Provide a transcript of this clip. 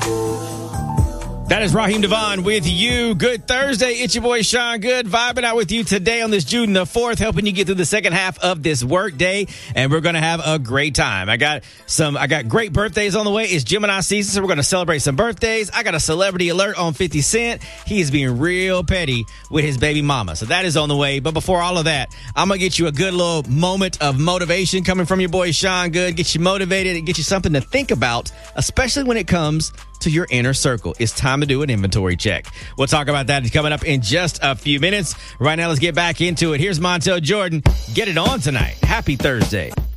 That is Raheem Devon with you. Good Thursday. It's your boy Sean Good vibing out with you today on this June the 4th, helping you get through the second half of this work day. And we're going to have a great time. I got great birthdays on the way. It's Gemini season, so we're going to celebrate some birthdays. I got a celebrity alert on 50 Cent. He is being real petty with his baby mama. So that is on the way. But before all of that, I'm going to get you a good little moment of motivation coming from your boy Sean Good. Get you motivated and get you something to think about, especially when it comes to your inner circle. It's time to do an inventory check. We'll talk about that coming up in just a few minutes. Right now, let's get back into it. Here's Montel Jordan. Get it on tonight. Happy Thursday.